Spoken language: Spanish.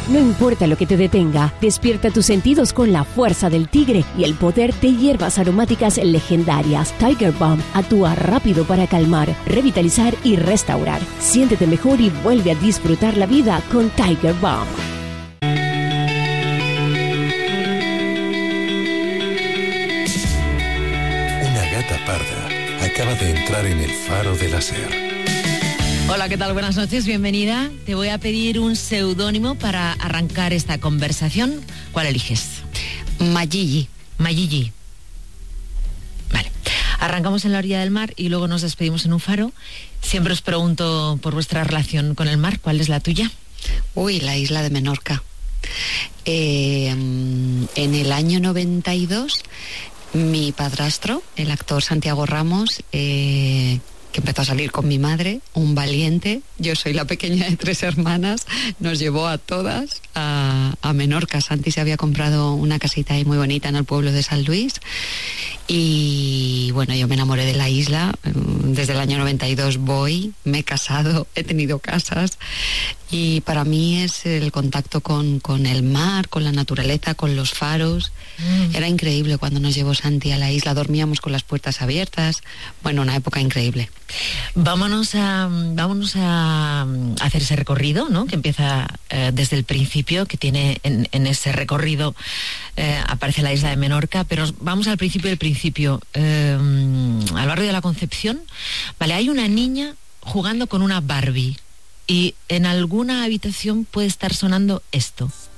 No importa lo que te detenga, despierta tus sentidos con la fuerza del tigre y el poder de hierbas aromáticas legendarias. Tiger Balm actúa rápido para calmar, revitalizar y restaurar. Siéntete mejor y vuelve a disfrutar la vida con Tiger Balm. Una gata parda acaba de entrar en el faro de la SER. Hola, ¿qué tal? Buenas noches, bienvenida. Te voy a pedir un seudónimo para arrancar esta conversación. ¿Cuál eliges? Mayigi. Mayigi. Vale. Arrancamos en la orilla del mar y luego nos despedimos en un faro. Siempre os pregunto por vuestra relación con el mar. ¿Cuál es la tuya? Uy, la isla de Menorca. En el año 92, mi padrastro, el actor Santiago Ramos, que empezó a salir con mi madre, un valiente, yo soy la pequeña de 3 hermanas, nos llevó a todas a Menorca. Santi se había comprado una casita ahí muy bonita en el pueblo de San Luis y bueno, yo me enamoré de la isla. Desde el año 92 voy, me he casado, he tenido casas y para mí es el contacto con el mar, con la naturaleza, con los faros. Era increíble cuando nos llevó Santi a la isla, dormíamos con las puertas abiertas. Bueno, una época increíble. Vámonos a hacer ese recorrido, ¿no? Que empieza desde el principio, que tiene en ese recorrido aparece la isla de Menorca, pero vamos al principio del principio, al barrio de la Concepción. Vale, hay una niña jugando con una Barbie y en alguna habitación puede estar sonando esto.